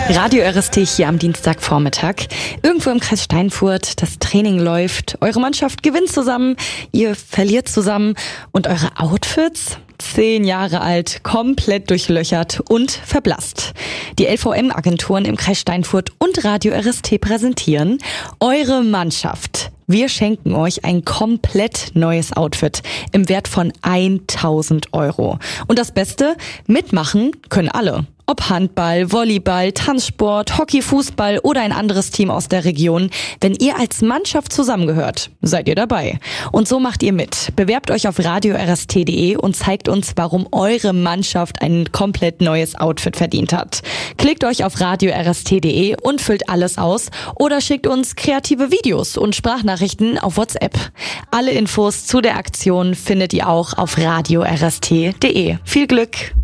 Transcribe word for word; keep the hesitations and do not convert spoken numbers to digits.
Radio R S T hier am Dienstagvormittag. Irgendwo im Kreis Steinfurt, das Training läuft, eure Mannschaft gewinnt zusammen, ihr verliert zusammen und eure Outfits? Zehn Jahre alt, komplett durchlöchert und verblasst. Die L V M-Agenturen im Kreis Steinfurt und Radio R S T präsentieren eure Mannschaft. Wir schenken euch ein komplett neues Outfit im Wert von tausend Euro. Und das Beste, mitmachen können alle. Ob Handball, Volleyball, Tanzsport, Hockey, Fußball oder ein anderes Team aus der Region. Wenn ihr als Mannschaft zusammengehört, seid ihr dabei. Und so macht ihr mit. Bewerbt euch auf radio r s t punkt d e und zeigt uns, warum eure Mannschaft ein komplett neues Outfit verdient hat. Klickt euch auf radio r s t punkt d e und füllt alles aus oder schickt uns kreative Videos und Sprachnachrichten auf WhatsApp. Alle Infos zu der Aktion findet ihr auch auf radio r s t punkt d e. Viel Glück!